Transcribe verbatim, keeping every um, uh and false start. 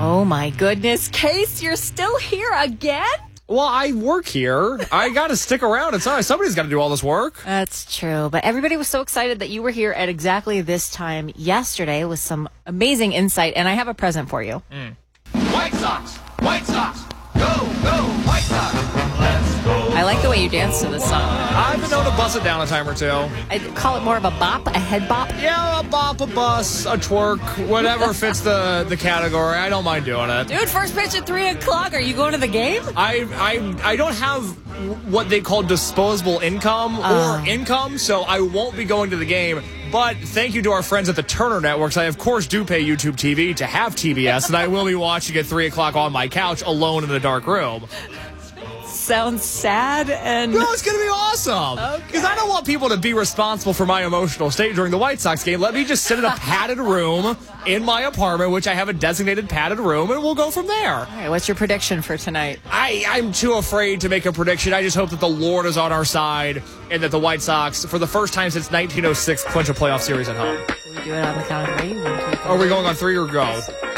Oh, my goodness. Case, you're still here again? Well, I work here. I got to stick around. It's not, somebody's got to do all this work. That's true. But everybody was so excited that you were here at exactly this time yesterday with some amazing insight. And I have a present for you. Mm. White Sox! White Sox! Go, go, White Sox! Let's go! I like the way you dance to this song. I've been known to bust it down a time or two. I call it more of a bop, a head bop. Yeah, a bop, a bus, a twerk, whatever fits the, the category. I don't mind doing it. Dude, first pitch at three o'clock. Are you going to the game? I I I don't have what they call disposable income Uh. or income, so I won't be going to the game. But thank you to our friends at the Turner Networks. I, of course, do pay YouTube T V to have T B S, and I will be watching at three o'clock on my couch alone in a dark room. Sounds sad and... No, it's going to be awesome. Because I don't want people to be responsible for my emotional state during the White Sox game. Let me just sit in a padded room in my apartment, which I have a designated padded room, and we'll go from there. All right, what's your prediction for tonight? I, I'm too afraid to make a prediction. I just hope that the Lord is on our side and that the White Sox, for the first time since nineteen oh six, clinch a playoff series at home. Can we do it on the count of three? One, two, three. Are we going on three or go?